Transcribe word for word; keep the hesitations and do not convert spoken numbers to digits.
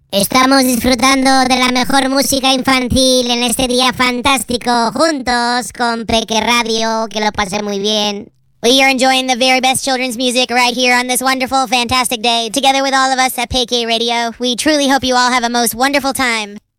Estamos disfrutando de la mejor música infantil en este día fantástico, juntos con Peque Radio, que lo pasé muy bien. We are enjoying the very best children's music right here on this wonderful, fantastic day, together with all of us at Peque Radio. We truly hope you all have a most wonderful time.